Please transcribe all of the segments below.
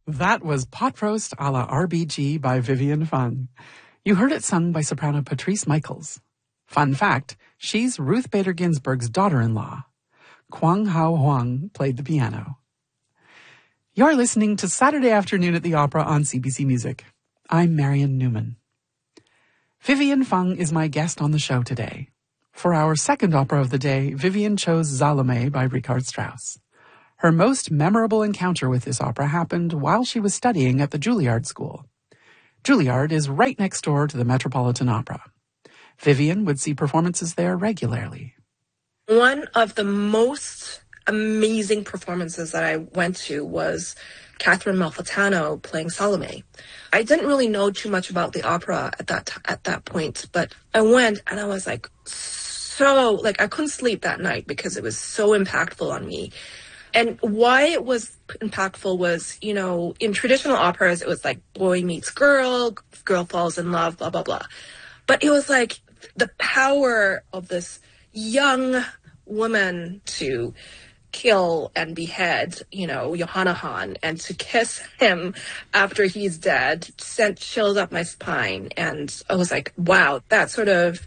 That was Pot Roast a la RBG by Vivian Fung. You heard it sung by soprano Patrice Michaels. Fun fact, she's Ruth Bader Ginsburg's daughter-in-law. Kwang Hao Huang played the piano. You're listening to Saturday Afternoon at the Opera on CBC Music. I'm Marian Newman. Vivian Fung is my guest on the show today. For our second opera of the day, Vivian chose Salome by Richard Strauss. Her most memorable encounter with this opera happened while she was studying at the Juilliard School. Juilliard is right next door to the Metropolitan Opera. Vivian would see performances there regularly. One of the most amazing performances that I went to was Catherine Malfitano playing Salome. I didn't really know too much about the opera at that point, but I went and I was I couldn't sleep that night because it was so impactful on me. And why it was impactful was, in traditional operas, it was like boy meets girl, girl falls in love, blah, blah, blah. But it was like the power of this young woman to kill and behead, Johanna and to kiss him after he's dead sent chills up my spine. And I was like, wow, that sort of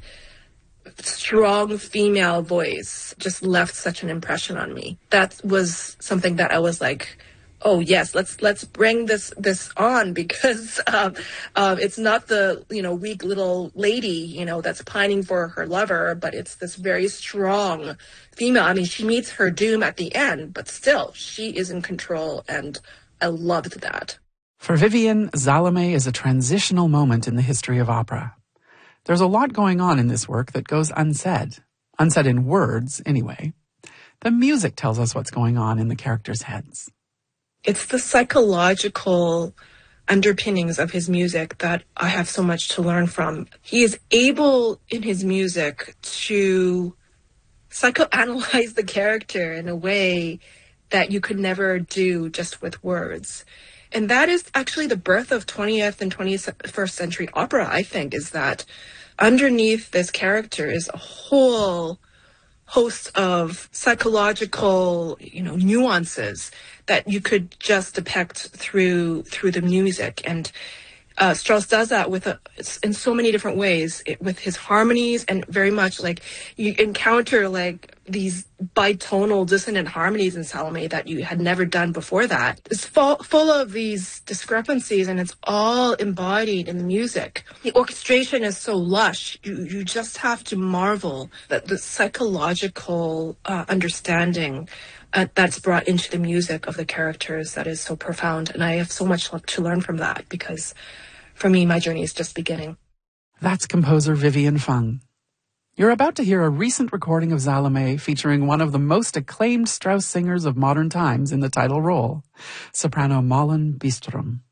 strong female voice just left such an impression on me. That was something that I was like, oh yes, let's bring this on, because it's not the weak little lady that's pining for her lover, but it's this very strong female. I mean, she meets her doom at the end, but still she is in control, and I loved that. For Vivian, Salome is a transitional moment in the history of opera. There's a lot going on in this work that goes unsaid in words anyway. The music tells us what's going on in the characters' heads. It's the psychological underpinnings of his music that I have so much to learn from. He is able in his music to psychoanalyze the character in a way that you could never do just with words. And that is actually the birth of 20th and 21st century opera, I think, is that underneath this character is a whole host of psychological, nuances that you could just depict through the music. And Strauss does that in so many different ways, with his harmonies, and very much you encounter these bitonal dissonant harmonies in Salome that you had never done before that. It's full of these discrepancies, and it's all embodied in the music. The orchestration is so lush. You just have to marvel at the psychological understanding that's brought into the music of the characters that is so profound. And I have so much to learn from that, because for me, my journey is just beginning. That's composer Vivian Fung. You're about to hear a recent recording of Salome featuring one of the most acclaimed Strauss singers of modern times in the title role, soprano Malin Bistrom.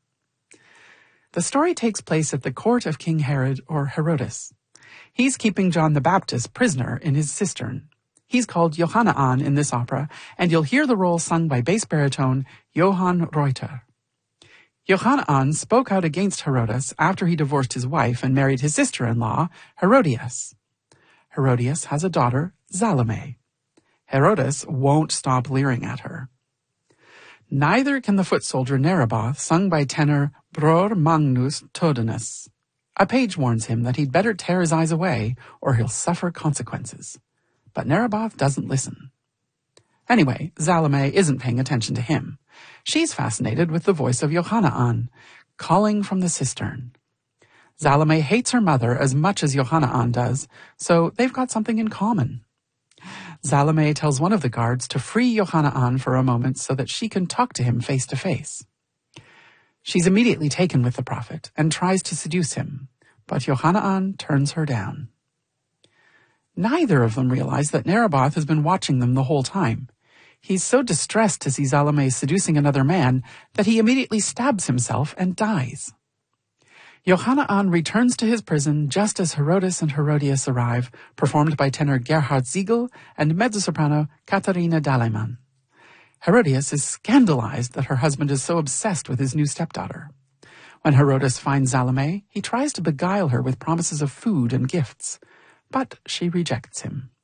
The story takes place at the court of King Herod, or Herodes. He's keeping John the Baptist prisoner in his cistern. He's called Johanna in this opera, and you'll hear the role sung by bass baritone Johann Reuter. Johanna spoke out against Herodes after he divorced his wife and married his sister-in-law, Herodias. Herodias has a daughter, Salome. Herodes won't stop leering at her. Neither can the foot soldier Nerebath, sung by tenor Bror Magnus Todenus. A page warns him that he'd better tear his eyes away, or he'll suffer consequences. But Nerebath doesn't listen. Anyway, Salome isn't paying attention to him. She's fascinated with the voice of Johanna calling from the cistern. Salome hates her mother as much as Johanna does, so they've got something in common. Salome tells one of the guards to free Johanna for a moment so that she can talk to him face to face. She's immediately taken with the prophet and tries to seduce him, but Johanna turns her down. Neither of them realize that Nerebath has been watching them the whole time. He's so distressed to see Salome seducing another man that he immediately stabs himself and dies. Johanna returns to his prison just as Herodes and Herodias arrive, performed by tenor Gerhard Siegel and mezzo-soprano Katharina Daleman. Herodias is scandalized that her husband is so obsessed with his new stepdaughter. When Herodes finds Salome, he tries to beguile her with promises of food and gifts, but she rejects him.